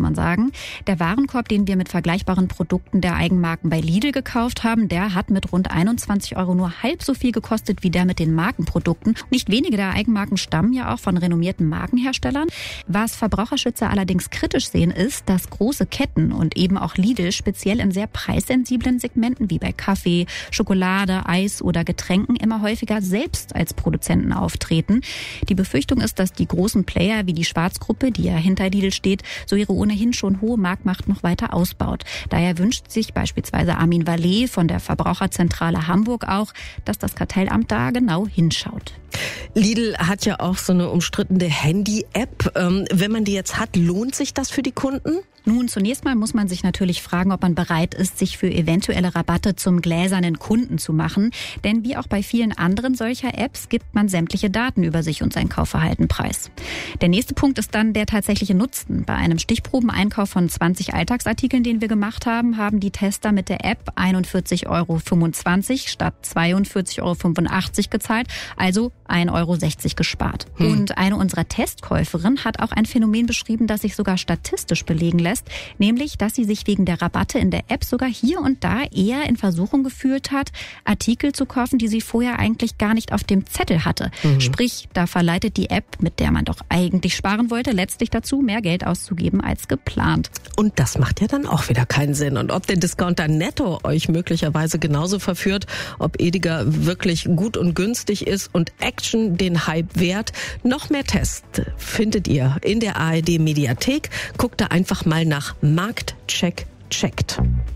man sagen. Der Warenkorb, den wir mit vergleichbaren Produkten der Eigenmarken bei Lidl gekauft haben, der hat mit rund 21 € nur halb so viel gekostet wie der mit den Markenprodukten. Nicht wenige der Eigenmarken stammen ja auch von renommierten Markenherstellern. Was Verbraucherschützer allerdings kritisch sehen, ist, dass große Ketten und eben auch Lidl speziell in sehr preissensiblen Segmenten wie bei Kaffee, Schokolade, Eis oder Getränken immer häufiger selbst als Produzenten auftreten. Die Befürchtung ist, dass die großen Player wie die Schwarz-Gruppe, die ja hinter Lidl steht, so ihre ohnehin schon hohe Marktmacht noch weiter ausbaut. Daher wünscht sich beispielsweise Armin Vallet von der Verbraucherzentrale Hamburg auch, dass das Kartellamt da genau hinschaut. Lidl hat ja auch so eine umstrittene Handy-App. Wenn man die jetzt hat, lohnt sich das für die Kunden? Nun, zunächst mal muss man sich natürlich fragen, ob man bereit ist, sich für eventuelle Rabatte zum gläsernen Kunden zu machen. Denn wie auch bei vielen anderen solcher Apps gibt man sämtliche Daten über sich und sein Kaufverhalten preis. Der nächste Punkt ist dann der tatsächliche Nutzen. Bei einem Stichprobeneinkauf von 20 Alltagsartikeln, den wir gemacht haben, haben die Tester mit der App 41,25 € statt 42,85 € gezahlt, also 1,60 € gespart. Und eine unserer Testkäuferinnen hat auch ein Phänomen beschrieben, das sich sogar statistisch belegen lässt, nämlich, dass sie sich wegen der Rabatte in der App sogar hier und da eher in Versuchung gefühlt hat, Artikel zu kaufen, die sie vorher eigentlich gar nicht auf dem Zettel hatte. Sprich, da verleitet die App, mit der man doch eigentlich sparen wollte, letztlich dazu, mehr Geld auszugeben als geplant. Und das macht ja dann auch wieder keinen Sinn. Und ob der Discounter Netto euch möglicherweise genauso verführt, ob Edeka wirklich gut und günstig ist und Action den Hype wert, noch mehr Tests findet ihr in der ARD Mediathek. Guckt da einfach mal nach Marktcheck checkt.